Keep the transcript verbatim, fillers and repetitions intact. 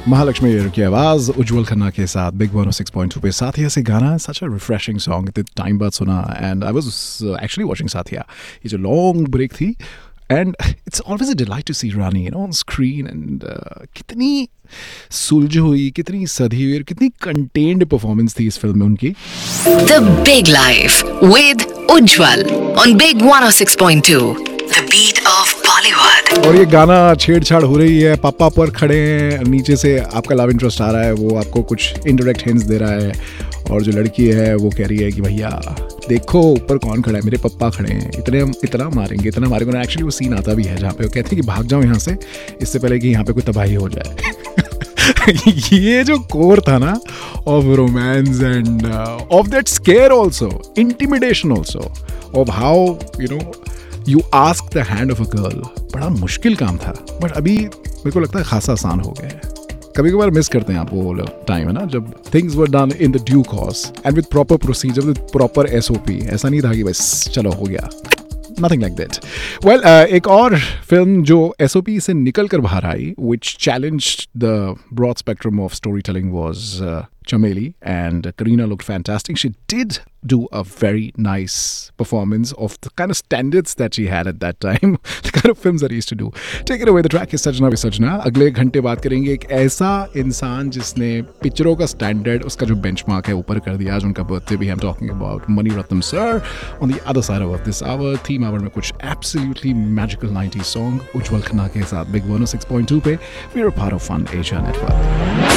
महालक्ष्मी की आवाज उज्जवल खन्ना के साथ big one six point two पे साथिया से गाना सच अ रिफ्रेशिंग सॉन्ग इतने टाइम बाद सुना and I was actually watching साथिया ये जो लॉन्ग ब्रेक थी and it's always a delight to C Rani you know on screen and कितनी सुलझी हुई कितनी सधी हुई और कितनी कंटेन्ड परफॉर्मेंस थी इस फिल्म में उनकी. The Big Life with Ujjwal on Big one oh six point two. The beat of Bollywood. और ये गाना छेड़छाड़ हो रही है, पापा पर खड़े हैं, नीचे से आपका लव इंटरेस्ट आ रहा है, वो आपको कुछ इनडायरेक्ट हिंट्स दे रहा है और जो लड़की है वो कह रही है कि भैया देखो ऊपर कौन खड़ा है, मेरे पप्पा खड़े हैं, इतने इतना मारेंगे इतना मारेंगे. एक्चुअली वो सीन आता भी है जहाँ पे वो कहते हैं कि भाग जाओ यहाँ से इससे पहले कि यहाँ पे कोई तबाही हो जाए. ये जो कोर था ना of romance end of that square also, intimidation also, of how you know you ask the hand of a girl, बड़ा मुश्किल काम था बट अभी मेरे को लगता है खासा आसान हो गया है. कभी कभार मिस करते हैं आप वो टाइम है ना जब things were done in the due course and with proper procedure with proper SOP. ऐसा नहीं था कि बस चलो हो गया, nothing like that. Well, uh, एक और फिल्म जो एस ओ पी से निकल कर बाहर आई which challenged the broad spectrum of storytelling was uh, Chameli, and Kareena looked fantastic. She did do a very nice performance of the kind of standards that she had at that time, the kind of films that he used to do. Take it away, the track is Sajna Visajna. अगले घंटे बात करेंगे एक ऐसा इंसान जिसने पिक्चरों का स्टैंडर्ड, उसका जो बेंचमार्क है ऊपर कर दिया. आज उनका बर्थडे भी. I'm talking about Mani Ratnam sir. On the other side of this hour, theme hour में कुछ absolutely magical nineties song उज्जवल खन्ना के साथ Big one oh six point two पे. We're a part of Fun Asia Network.